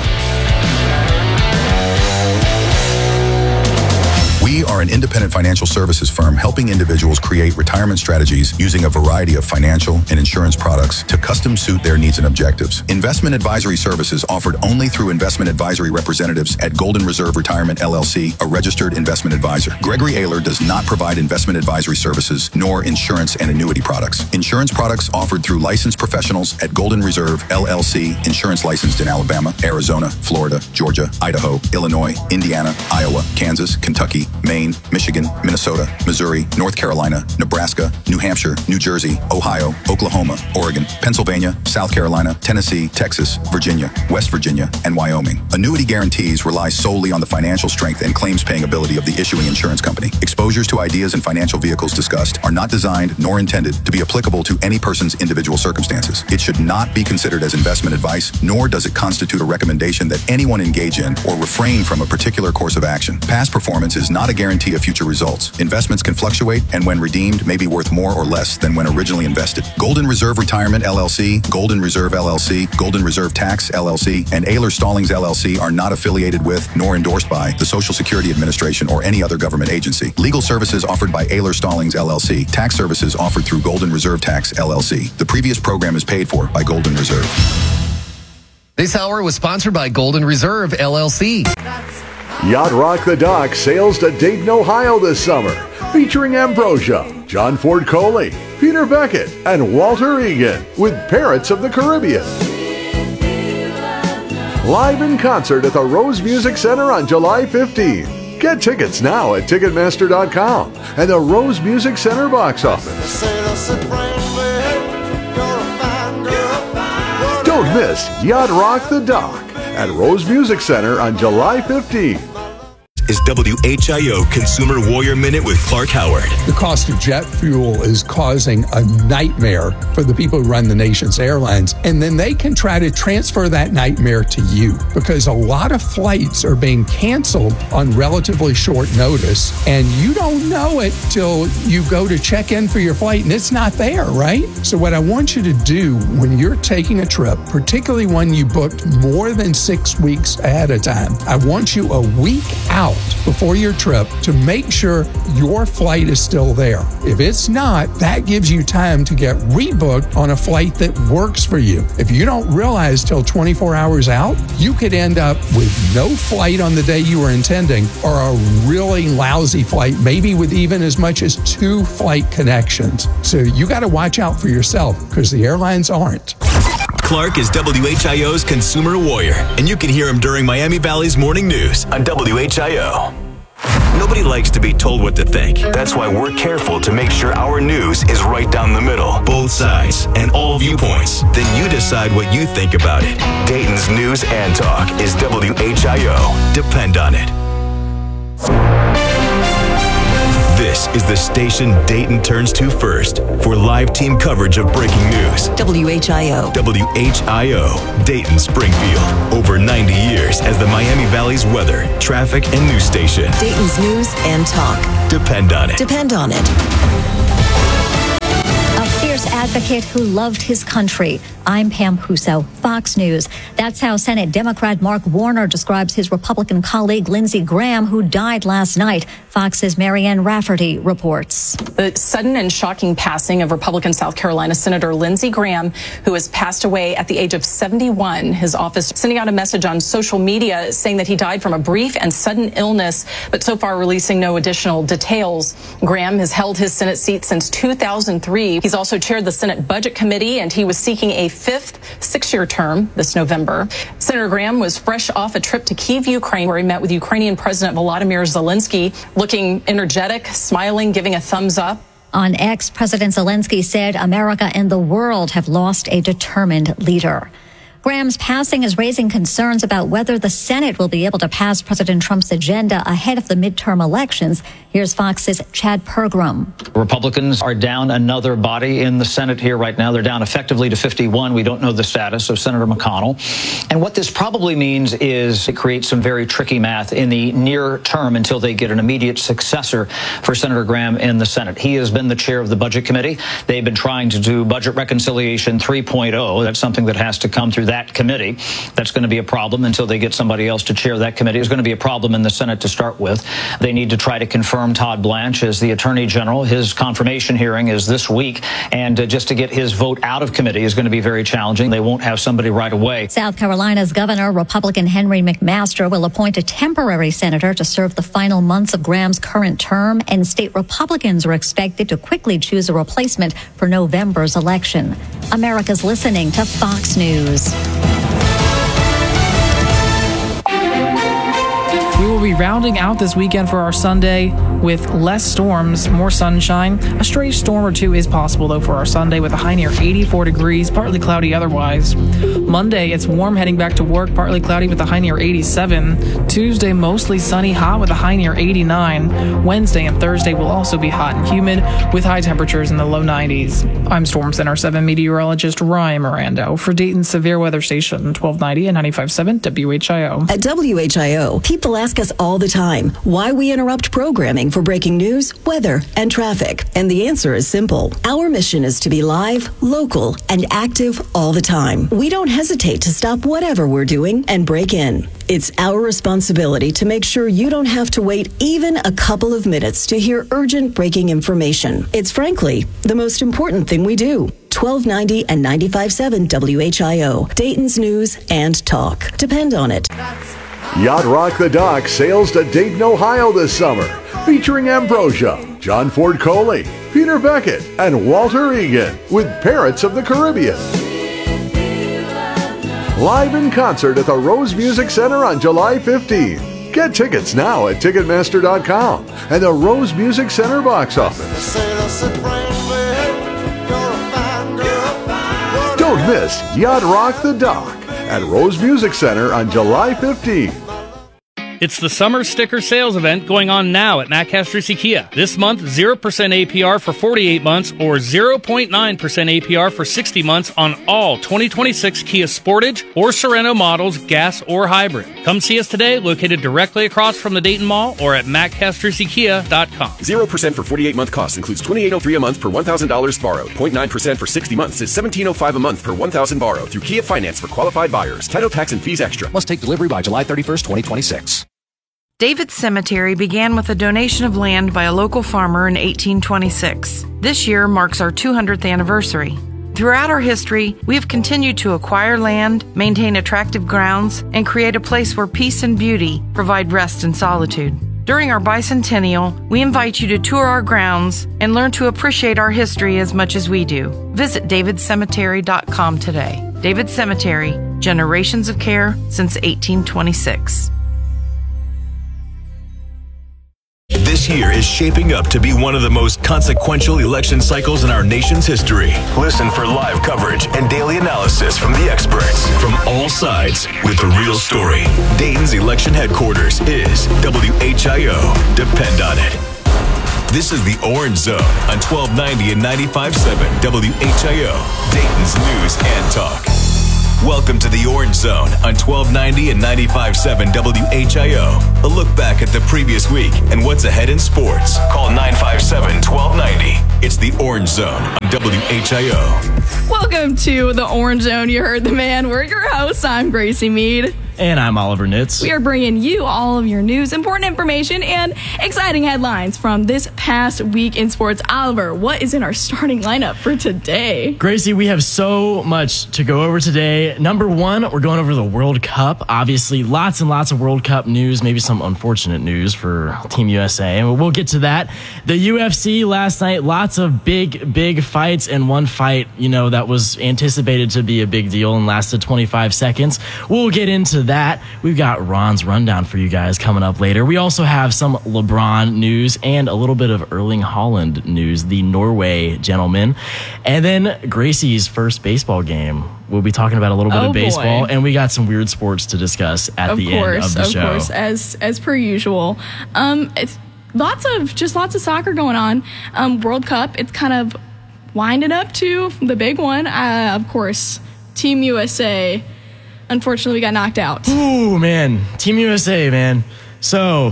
We are an independent financial services firm helping individuals create retirement strategies using a variety of financial and insurance products to custom suit their needs and objectives. Investment advisory services offered only through investment advisory representatives at Golden Reserve Retirement L L C, a registered investment advisor. Gregory Ayler does not provide investment advisory services nor insurance and annuity products. Insurance products offered through licensed professionals at Golden Reserve L L C, insurance licensed in Alabama, Arizona, Florida, Georgia, Idaho, Illinois, Indiana, Iowa, Kansas, Kentucky, Maine, Michigan, Minnesota, Missouri, North Carolina, Nebraska, New Hampshire, New Jersey, Ohio, Oklahoma, Oregon, Pennsylvania, South Carolina, Tennessee, Texas, Virginia, West Virginia, and Wyoming. Annuity guarantees rely solely on the financial strength and claims-paying ability of the issuing insurance company. Exposures to ideas and financial vehicles discussed are not designed nor intended to be applicable to any person's individual circumstances. It should not be considered as investment advice, nor does it constitute a recommendation that anyone engage in or refrain from a particular course of action. Past performance is not a guarantee of future results. Investments can fluctuate and when redeemed may be worth more or less than when originally invested. Golden Reserve Retirement L L C, Golden Reserve L L C, Golden Reserve Tax L L C, and Ayler Stallings L L C are not affiliated with nor endorsed by the Social Security Administration or any other government agency. Legal services offered by Ayler Stallings L L C. Tax services offered through Golden Reserve Tax L L C. The previous program is paid for by Golden Reserve.
This hour was sponsored by Golden Reserve L L C.
Yacht Rock the Dock sails to Dayton, Ohio this summer, featuring Ambrosia, John Ford Coley, Peter Beckett, and Walter Egan with Parrots of the Caribbean. Live in concert at the Rose Music Center on July fifteenth. Get tickets now at Ticketmaster dot com and the Rose Music Center box office. Don't miss Yacht Rock the Dock at Rose Music Center on July fifteenth.
Is W H I O Consumer Warrior Minute with Clark Howard.
The cost of jet fuel is causing a nightmare for the people who run the nation's airlines. And then they can try to transfer that nightmare to you because a lot of flights are being canceled on relatively short notice. And you don't know it till you go to check in for your flight and it's not there, right? So what I want you to do when you're taking a trip, particularly one you booked more than six weeks ahead of time, I want you a week out before your trip to make sure your flight is still there. If it's not, that gives you time to get rebooked on a flight that works for you. If you don't realize till twenty-four hours out, you could end up with no flight on the day you were intending or a really lousy flight, maybe with even as much as two flight connections. So you got to watch out for yourself because the airlines aren't.
Clark is W H I O's Consumer Warrior, and you can hear him during Miami Valley's Morning News on W H I O. Nobody likes to be told what to think. That's why we're careful to make sure our news is right down the middle, both sides, and all viewpoints. Then you decide what you think about it. Dayton's News and Talk is W H I O. Depend on it. This is the station Dayton turns to first for live team coverage of breaking news.
W H I O.
W H I O, Dayton Springfield. Over ninety years as the Miami Valley's weather, traffic, and news station.
Dayton's News and Talk.
Depend on it.
Depend on it.
A fierce advocate who loved his country. I'm Pam Puso, Fox News. That's how Senate Democrat Mark Warner describes his Republican colleague Lindsey Graham, who died last night. Fox's Marianne Rafferty reports.
The sudden and shocking passing of Republican South Carolina Senator Lindsey Graham, who has passed away at the age of seventy-one. His office sending out a message on social media saying that he died from a brief and sudden illness, but so far releasing no additional details. Graham has held his Senate seat since two thousand three. He's also chaired the Senate Budget Committee, and he was seeking a fifth six-year term this November. Senator Graham was fresh off a trip to Kyiv, Ukraine, where he met with Ukrainian President Volodymyr Zelensky, looking energetic, smiling, giving a thumbs up.
On X, President Zelensky said America and the world have lost a determined leader. Graham's passing is raising concerns about whether the Senate will be able to pass President Trump's agenda ahead of the midterm elections. Here's Fox's Chad Pergram.
Republicans are down another body in the Senate here right now. They're down effectively to fifty-one. We don't know the status of Senator McConnell. And what this probably means is it creates some very tricky math in the near term until they get an immediate successor for Senator Graham in the Senate. He has been the chair of the Budget Committee. They've been trying to do Budget Reconciliation three point oh. That's something that has to come through that committee. That's going to be a problem until they get somebody else to chair that committee. It's going to be a problem in the Senate to start with. They need to try to confirm Todd Blanche as the Attorney General. His confirmation hearing is this week, and uh, just to get his vote out of committee is going to be very challenging. They won't have somebody right away.
South Carolina's Governor, Republican Henry McMaster, will appoint a temporary senator to serve the final months of Graham's current term, and state Republicans are expected to quickly choose a replacement for November's election. America's listening to Fox News.
We will be rounding out this weekend for our Sunday with less storms, more sunshine. A stray storm or two is possible, though, for our Sunday with a high near eighty-four degrees, partly cloudy otherwise. Monday, it's warm heading back to work, partly cloudy with a high near eighty-seven. Tuesday, mostly sunny, hot with a high near eighty-nine. Wednesday and Thursday will also be hot and humid with high temperatures in the low nineties. I'm Storm Center seven meteorologist Ryan Mirando for Dayton's Severe Weather Station, twelve ninety and ninety-five point seven W H I O.
At W H I O, people ask us all the time why we interrupt programming for breaking news, weather, and traffic. And the answer is simple. Our mission is to be live, local, and active all the time. We don't hesitate to stop whatever we're doing and break in. It's our responsibility to make sure you don't have to wait even a couple of minutes to hear urgent breaking information. It's frankly the most important thing we do. twelve ninety and ninety-five point seven W H I O, Dayton's News and Talk. Depend on it.
Yacht Rock the Dock sails to Dayton, Ohio this summer, featuring Ambrosia, John Ford Coley, Peter Beckett, and Walter Egan with Parrots of the Caribbean. Live in concert at the Rose Music Center on July fifteenth. Get tickets now at Ticketmaster dot com and the Rose Music Center box office. Don't miss Yacht Rock the Dock at Rose Music Center on July fifteenth.
It's the summer sticker sales event going on now at Matt Castrucci Kia. This month, zero percent A P R for forty-eight months or zero point nine percent A P R for sixty months on all twenty twenty-six Kia Sportage or Sorento models, gas or hybrid. Come see us today, located directly across from the Dayton Mall or at matt castrucci kia dot com.
zero percent for forty-eight month cost includes twenty-eight oh three a month per one thousand dollars borrowed. zero point nine percent for sixty months is seventeen oh five a month per one thousand dollars borrowed through Kia Finance for qualified buyers. Title, tax, and fees extra.
Must take delivery by July thirty-first, twenty twenty-six.
David's Cemetery began with a donation of land by a local farmer in eighteen twenty-six. This year marks our two hundredth anniversary. Throughout our history, we have continued to acquire land, maintain attractive grounds, and create a place where peace and beauty provide rest and solitude. During our bicentennial, we invite you to tour our grounds and learn to appreciate our history as much as we do. Visit david cemetery dot com today. David Cemetery, generations of care since eighteen twenty-six.
This year is shaping up to be one of the most consequential election cycles in our nation's history. Listen for live coverage and daily analysis from the experts from all sides with the real story. Dayton's election headquarters is W H I O. Depend on it. This is the Orange Zone on twelve ninety and ninety-five point seven W H I O, Dayton's news and talk. Welcome to the Orange Zone on twelve ninety and ninety-five point seven W H I O. A look back at the previous week and what's ahead in sports. Call nine five seven, twelve ninety. It's the Orange Zone on W H I O.
Welcome to the Orange Zone. You heard the man. We're your hosts. I'm Gracie Mead.
And I'm Oliver Nitz.
We are bringing you all of your news, important information, and exciting headlines from this past week in sports. Oliver, what is in our starting lineup for today?
Gracie, we have so much to go over today. Number one, we're going over the World Cup. Obviously, lots and lots of World Cup news, maybe some unfortunate news for Team U S A, and we'll get to that. The U F C last night, lots of big, big fights, and one fight, you know, that was anticipated to be a big deal and lasted twenty-five seconds. We'll get into that. We've got Ron's rundown for you guys coming up later. We also have some LeBron news and a little bit of Erling Haaland news, the Norway gentleman. And then Gracie's first baseball game. We'll be talking about a little bit
oh
of baseball,
boy.
and we got some weird sports to discuss at
of
the
course,
end of the
of
show.
Of course, as as per usual. Um, it's lots of just lots of soccer going on. Um, World Cup. It's kind of winding up to the big one. Uh, of course, Team U S A. Unfortunately, we got knocked out.
Ooh, man. Team U S A, man. So,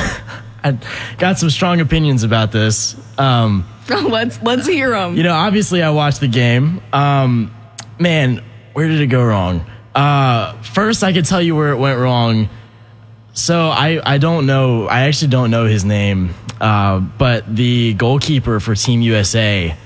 I got some strong opinions about this. Um,
let's let's hear them.
You know, obviously, I watched the game. Um, man, where did it go wrong? Uh, first, I could tell you where it went wrong. So, I, I don't know. I actually don't know his name. Uh, but the goalkeeper for Team U S A,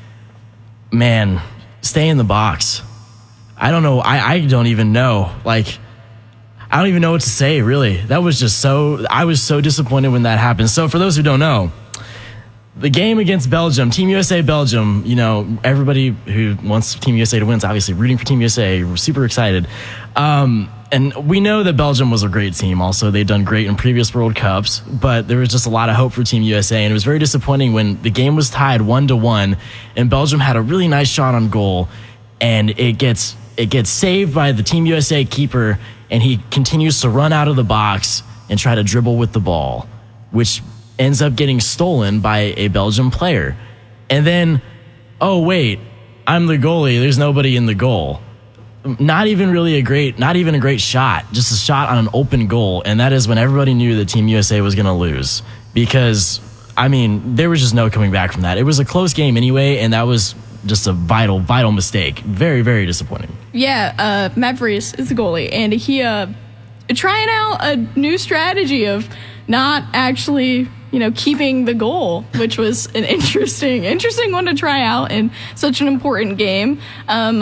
man, stay in the box. I don't know. I, I don't even know. Like, I don't even know what to say, really. That was just so, I was so disappointed when that happened. So for those who don't know, the game against Belgium, Team U S A Belgium, you know, everybody who wants Team U S A to win is obviously rooting for Team U S A. We're super excited. Um, and we know that Belgium was a great team. Also, they've done great in previous World Cups, but there was just a lot of hope for Team U S A. And it was very disappointing when the game was tied one to one and Belgium had a really nice shot on goal and it gets, It gets saved by the Team U S A keeper, and he continues to run out of the box and try to dribble with the ball, which ends up getting stolen by a Belgian player. And then, oh, wait, I'm the goalie. There's nobody in the goal. Not even really a great, not even a great shot, just a shot on an open goal. And that is when everybody knew that Team U S A was going to lose because, I mean, there was just no coming back from that. It was a close game anyway, and that was just a vital, vital mistake. Very, very disappointing.
Yeah, uh, Matt Vries is the goalie, and he uh, trying out a new strategy of not actually, you know, keeping the goal, which was an interesting, interesting one to try out in such an important game. Um,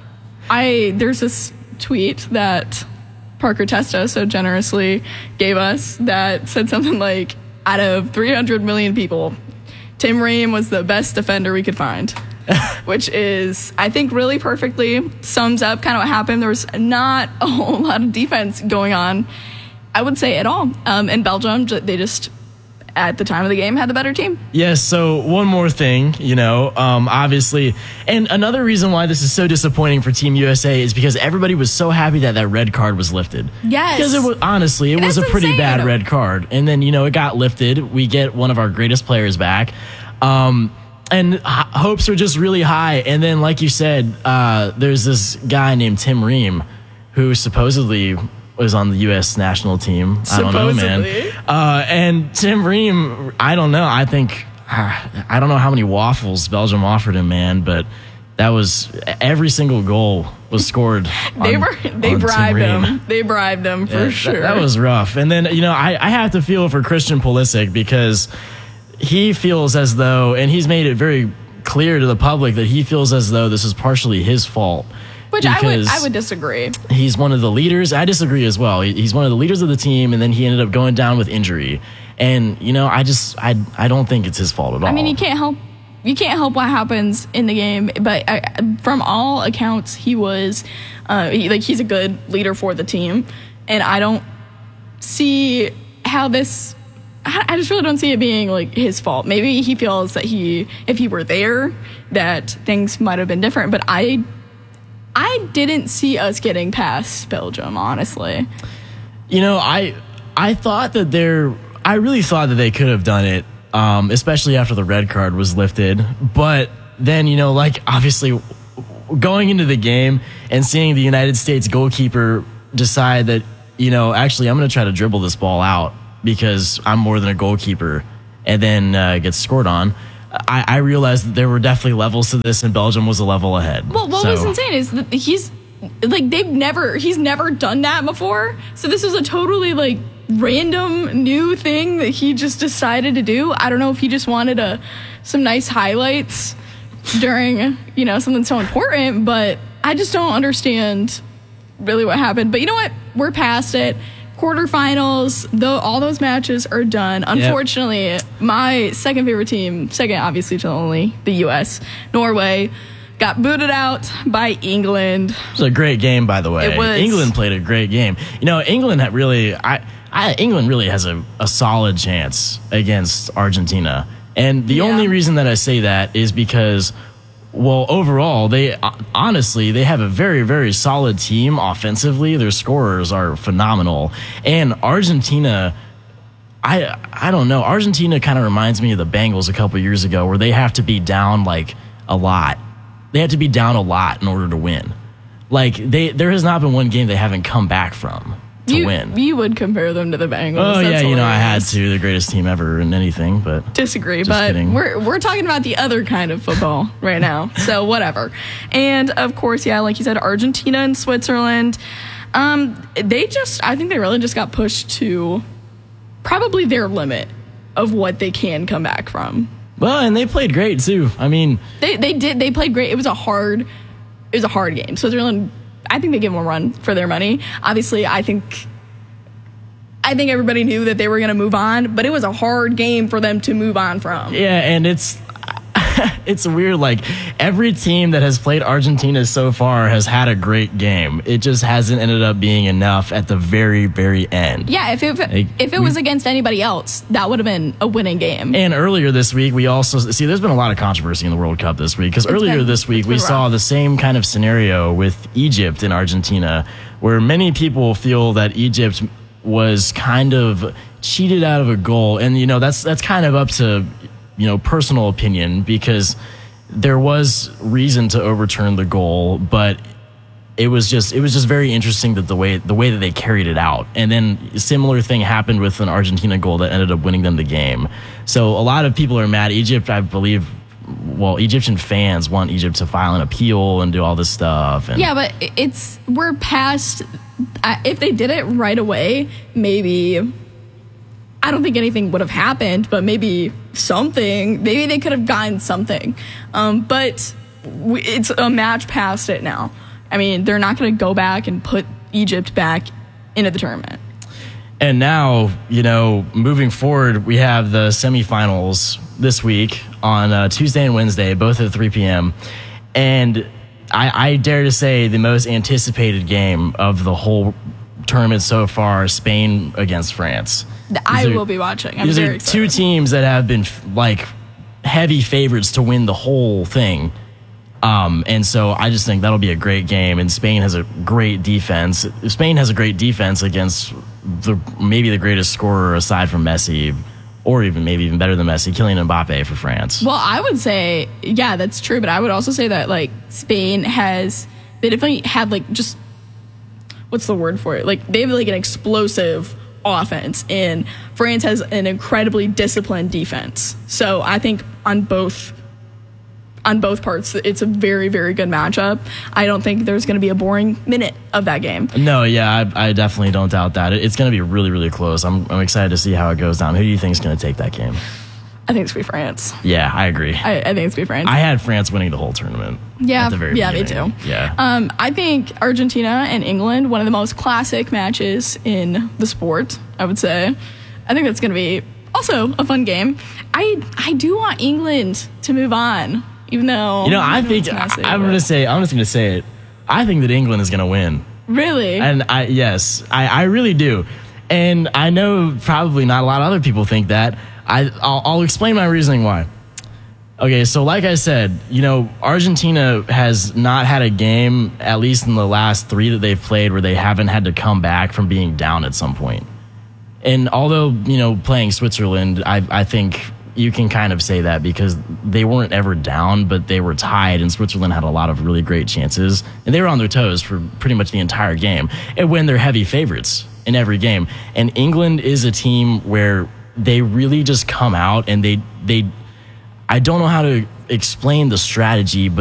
I there's this tweet that Parker Testa so generously gave us that said something like, out of three hundred million people, Tim Ream was the best defender we could find. Which is, I think, really perfectly sums up kind of what happened. There was not a whole lot of defense going on, I would say, at all. Um, in Belgium, they just, at the time of the game, had the better team.
Yes, so one more thing, you know, um, obviously, and another reason why this is so disappointing for Team U S A is because everybody was so happy that that red card was lifted.
Yes.
Because it was, honestly, it
And
was a
that's
pretty
insane.
bad red card. And then, you know, it got lifted. We get one of our greatest players back. Um, And h- hopes are just really high. And then, like you said, uh, there's this guy named Tim Ream who supposedly was on the U S national team. I don't know, man. Uh, and Tim Ream, I don't know. I think, uh, I don't know how many waffles Belgium offered him, man, but that was, every single goal was scored.
They
on,
were they
on
bribed
Tim Ream.
him. They bribed him for
Yeah,
sure.
That, that was rough. And then, you know, I, I have to feel for Christian Pulisic because he feels as though, and he's made it very clear to the public that he feels as though this is partially his fault.
Which I would I would disagree.
He's one of the leaders. I disagree as well. He- He's one of the leaders of the team, and then he ended up going down with injury. And, you know, I just, I, I don't think it's his fault at all.
I mean, you can't help you can't help what happens in the game, but I, from all accounts, he was uh, he, like he's a good leader for the team, and I don't see how this I, I just really don't see it being like his fault. Maybe he feels that he, if he were there, that things might have been different. But I, I didn't see us getting past Belgium, honestly.
You know, I, I thought that they're, I really thought that they could have done it, um, especially after the red card was lifted. But then, you know, like obviously going into the game and seeing the United States goalkeeper decide that, you know, actually I'm going to try to dribble this ball out because I'm more than a goalkeeper, and then uh, gets scored on. I, I realized that there were definitely levels to this, and Belgium was a level ahead.
Well, what
so.
was insane is that he's like they've never he's never done that before. So this was a totally like random new thing that he just decided to do. I don't know if he just wanted a some nice highlights during, you know, something so important, but I just don't understand really what happened. But you know what? We're past it. Quarterfinals, though, all those matches are done. Unfortunately, yep. my second favorite team, second obviously to only the U S, Norway, got booted out by England.
It was a great game, by the way.
It was.
England played a great game. You know, England had really, I, I England really has a, a solid chance against Argentina. And the yeah. only reason that I say that is because, well, overall, they honestly, they have a very, very solid team offensively. Their scorers are phenomenal. And Argentina, I I don't know. Argentina kind of reminds me of the Bengals a couple years ago, where they have to be down like a lot. They have to be down a lot in order to win. Like they, there has not been one game they haven't come back from to
you,
win.
You would compare them to the Bengals.
Oh,
That's
yeah,
hilarious.
you know, I had to. The greatest team ever in anything, but...
Disagree,
just
but
kidding.
we're we're talking about the other kind of football right now, so whatever. And, of course, yeah, like you said, Argentina and Switzerland, um, they just, I think they really just got pushed to probably their limit of what they can come back from.
Well, and they played great, too. I mean...
They they did, they played great. It was a hard, it was a hard game. Switzerland, I think they gave them a run for their money. Obviously, I think... I think everybody knew that they were going to move on, but it was a hard game for them to move on from.
Yeah, and it's it's weird. Like, every team that has played Argentina so far has had a great game. It just hasn't ended up being enough at the very, very end.
Yeah, if it,
like,
if it was against anybody else, that would have been a winning game.
And earlier this week, we also... See, there's been a lot of controversy in the World Cup this week, because earlier
been,
this week, we
rough.
saw the same kind of scenario with Egypt and Argentina, where many people feel that Egypt was kind of cheated out of a goal. And, you know, that's that's kind of up to, you know, personal opinion, because there was reason to overturn the goal, but it was just it was just very interesting that the way the way that they carried it out. And then a similar thing happened with an Argentina goal that ended up winning them the game. So a lot of people are mad. Egypt, I believe, well, Egyptian fans want Egypt to file an appeal and do all this stuff. And
yeah, but it's we're past... If they did it right away, maybe, I don't think anything would have happened, but maybe something, maybe they could have gotten something. Um, but we, it's a match past it now. I mean, they're not going to go back and put Egypt back into the tournament.
And now, you know, moving forward, we have the semifinals this week on uh, Tuesday and Wednesday, both at three p.m. And I, I dare to say the most anticipated game of the whole tournament so far, Spain against France.
I
These are,
will be watching. I'm
these
very
are
excited.
two teams that have been like heavy favorites to win the whole thing. Um, and so I just think that'll be a great game. And Spain has a great defense. Spain has a great defense against the maybe the greatest scorer aside from Messi, or even maybe even better than Messi, Kylian Mbappe for France.
Well, I would say, yeah, that's true. But I would also say that, like, Spain has, they definitely had, like, just, what's the word for it? Like, they have, like, an explosive offense. And France has an incredibly disciplined defense. So I think on both, on both parts, it's a very, very good matchup. I don't think there's going to be a boring minute of that game.
No, yeah, I, I definitely don't doubt that. It's going to be really, really close. I'm, I'm excited to see how it goes down. Who do you think is going to take that game?
I think it's going to be France.
Yeah, I agree.
I, I think it's going to be France.
I had France winning the whole tournament.
Yeah,
at the very
yeah,
beginning.
me too.
Yeah.
Um, I think Argentina and England, one of the most classic matches in the sport, I would say. I think that's going to be also a fun game. I I do want England to move on. Even though,
you know, I think I, I'm going to say, I'm just going to say it. I think that England is going to win.
Really?
And I, yes, I, I really do. And I know probably not a lot of other people think that. I, I'll, I'll explain my reasoning why. Okay, so like I said, you know, Argentina has not had a game, at least in the last three that they've played, where they haven't had to come back from being down at some point. And although, you know, playing Switzerland, I, I think you can kind of say that because they weren't ever down, but they were tied, and Switzerland had a lot of really great chances. And they were on their toes for pretty much the entire game. And when they're heavy favorites in every game. And England is a team where they really just come out and they they I don't know how to explain the strategy, but